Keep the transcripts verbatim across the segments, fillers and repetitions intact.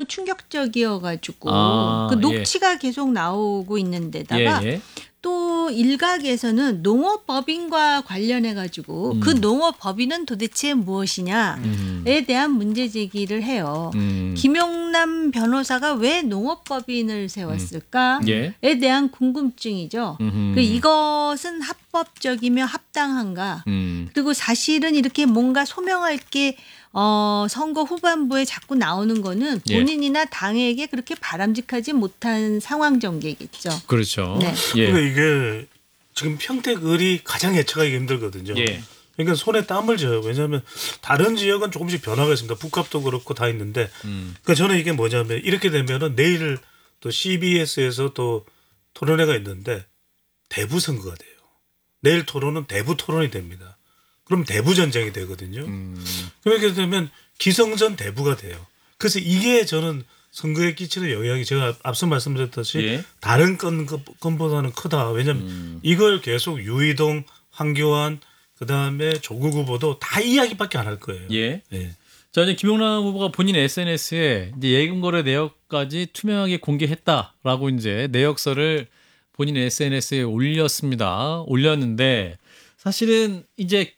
충격적이어가지고 아, 그 녹취가 예. 계속 나오고 있는 데다가 예, 예. 또 일각에서는 농어법인과 관련해가지고 음. 그 농어법인은 도대체 무엇이냐에 음. 대한 문제 제기를 해요. 음. 김용남 변호사가 왜 농어법인을 세웠을까에 음. 예. 대한 궁금증이죠. 그 이것은 합법적이며 합당한가. 음. 그리고 사실은 이렇게 뭔가 소명할 게 어, 선거 후반부에 자꾸 나오는 거는 본인이나 예. 당에게 그렇게 바람직하지 못한 상황 전개겠죠. 그렇죠. 네. 예. 그러니까 이게 지금 평택을이 가장 예측하기 힘들거든요. 예. 그러니까 손에 땀을 져요. 왜냐하면 다른 지역은 조금씩 변화가 있습니다. 북합도 그렇고 다 있는데 음. 그러니까 저는 이게 뭐냐면 이렇게 되면은 내일 또 씨비에스에서 또 토론회가 있는데 대부 선거가 돼요. 내일 토론은 대부 토론이 됩니다. 그럼 대부 전쟁이 되거든요. 음. 그렇게 되면 기성전 대부가 돼요. 그래서 이게 저는 선거에 끼치는 영향이 제가 앞서 말씀드렸듯이 예. 다른 건, 건보다는 크다. 왜냐하면 음. 이걸 계속 유이동, 황교안, 그다음에 조국 후보도 다 이야기밖에 안 할 거예요. 예. 예. 자, 이제 김용남 후보가 본인 에스엔에스에 이제 예금 거래 내역까지 투명하게 공개했다라고 이제 내역서를 본인 에스엔에스에 올렸습니다. 올렸는데 사실은 이제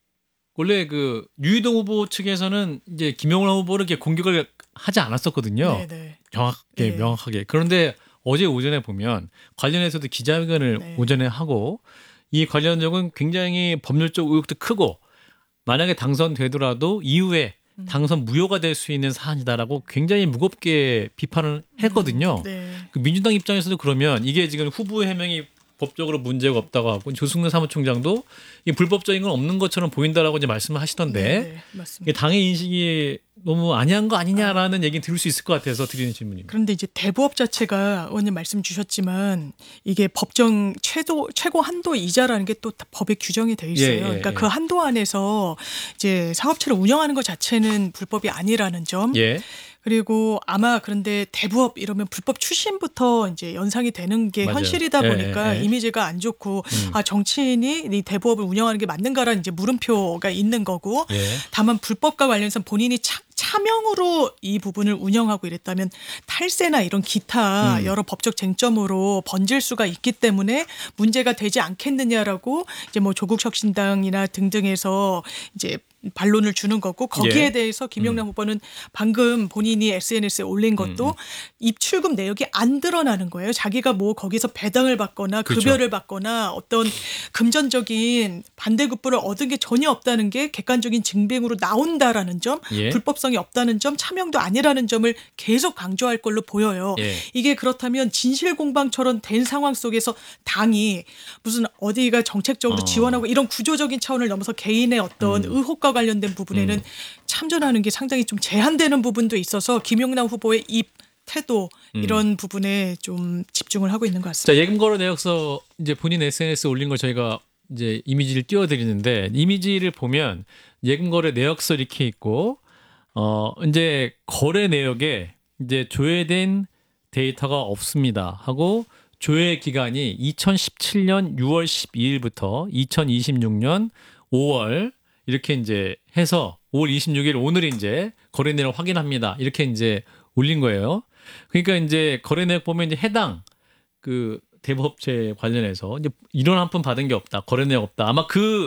원래 그 유이동 후보 측에서는 이제 김용남 후보를 이렇게 공격을 하지 않았었거든요. 네네. 정확하게 네. 명확하게. 그런데 어제 오전에 보면 관련해서도 기자회견을 네. 오전에 하고 이 관련 적은 굉장히 법률적 의혹도 크고 만약에 당선되더라도 이후에 음. 당선 무효가 될 수 있는 사안이다라고 굉장히 무겁게 비판을 했거든요. 음. 네. 그 민주당 입장에서도 그러면 이게 지금 후보 해명이 법적으로 문제가 없다고 하고 조승래 사무총장도 이 불법적인 건 없는 것처럼 보인다라고 이제 말씀을 하시던데 네, 네, 당의 인식이 너무 아니한 거 아니냐라는 아. 얘기는 들을 수 있을 것 같아서 드리는 질문입니다. 그런데 이제 대부업 자체가 의원님 말씀 주셨지만 이게 법정 최도 최고 한도 이자라는 게 또 법에 규정이 돼 있어요. 예, 예, 그러니까 예. 그 한도 안에서 이제 사업체를 운영하는 것 자체는 불법이 아니라는 점. 예. 그리고 아마 그런데 대부업 이러면 불법 출신부터 이제 연상이 되는 게 맞아요. 현실이다 보니까 예, 예. 이미지가 안 좋고 음. 아 정치인이 이 대부업을 운영하는 게 맞는가라는 이제 물음표가 있는 거고 예. 다만 불법과 관련해서 본인이 차, 차명으로 이 부분을 운영하고 이랬다면 탈세나 이런 기타 음. 여러 법적 쟁점으로 번질 수가 있기 때문에 문제가 되지 않겠느냐라고 이제 뭐 조국혁신당이나 등등에서 이제 반론을 주는 거고 거기에 예. 대해서 김용남 음. 후보는 방금 본인이 에스엔에스에 올린 것도 음. 입출금 내역이 안 드러나는 거예요. 자기가 뭐 거기서 배당을 받거나 그렇죠. 급여를 받거나 어떤 금전적인 반대급부를 얻은 게 전혀 없다는 게 객관적인 증빙으로 나온다라는 점, 예. 불법성이 없다는 점, 차명도 아니라는 점을 계속 강조할 걸로 보여요. 예. 이게 그렇다면 진실공방처럼 된 상황 속에서 당이 무슨 어디가 정책적으로 어. 지원하고 이런 구조적인 차원을 넘어서 개인의 어떤 음. 의혹과 관련된 부분에는 음. 참전하는 게 상당히 좀 제한되는 부분도 있어서 김용남 후보의 입 태도 음. 이런 부분에 좀 집중을 하고 있는 것 같습니다. 자, 예금 거래 내역서 이제 본인 에스엔에스에 올린 걸 저희가 이제 이미지를 띄워드리는데 이미지를 보면 예금 거래 내역서 이렇게 있고 어 이제 거래 내역에 이제 조회된 데이터가 없습니다 하고 조회 기간이 이천십칠 년 유월 십이일부터 이천이십육 년 오월 이렇게 이제 해서 오월 이십육일 오늘 이제 거래 내역 확인합니다. 이렇게 이제 올린 거예요. 그러니까 이제 거래 내역 보면 이제 해당 그 대부업체 관련해서 이제 이런 한 푼 받은 게 없다. 거래 내역 없다. 아마 그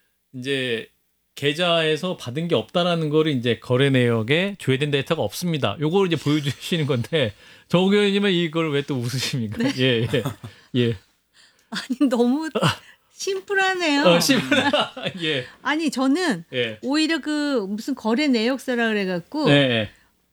이제 계좌에서 받은 게 없다라는 거를 이제 거래 내역에 조회된 데이터가 없습니다. 요걸 이제 보여주시는 건데 정 의원님은 이걸 왜 또 웃으십니까? 네. 예, 예, 예. 아니 너무 심플하네요. 어, 심플하. 예. 아니 저는 예. 오히려 그 무슨 거래 내역서라 그래갖고. 네.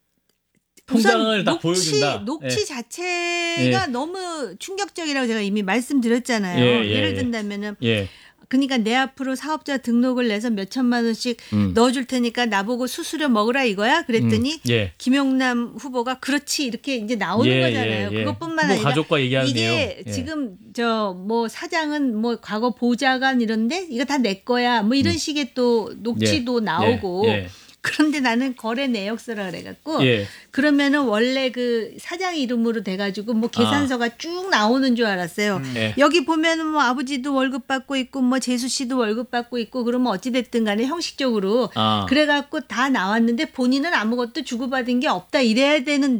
통장을 다 녹취, 보여준다. 녹취 예. 자체가 예. 너무 충격적이라고 제가 이미 말씀드렸잖아요. 예, 예, 예를 든다면은. 예. 그러니까 내 앞으로 사업자 등록을 내서 몇 천만 원씩 음. 넣어줄 테니까 나보고 수수료 먹으라 이거야. 그랬더니 음. 예. 김용남 후보가 그렇지 이렇게 이제 나오는 예, 거잖아요. 예, 예. 그것뿐만 아니라 가족과 얘기하는 이게 내용. 예. 지금 저 뭐 사장은 뭐 과거 보좌관 이런데 이거 다 내 거야. 뭐 이런 음. 식의 또 녹취도 예. 나오고. 예. 그런데 나는 거래 내역서라 그래갖고 예. 그러면은 원래 그 사장 이름으로 돼가지고 뭐 계산서가 아. 쭉 나오는 줄 알았어요. 음. 예. 여기 보면은 뭐 아버지도 월급 받고 있고 뭐 재수 씨도 월급 받고 있고 그러면 어찌 됐든 간에 형식적으로 아. 그래갖고 다 나왔는데 본인은 아무것도 주고받은 게 없다 이래야 되는데.